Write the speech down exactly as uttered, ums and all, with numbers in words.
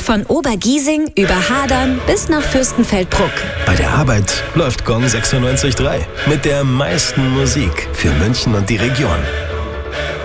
Von Obergiesing über Hadern bis nach Fürstenfeldbruck. Bei der Arbeit läuft Gong sechsundneunzig Komma drei mit der meisten Musik für München und die Region.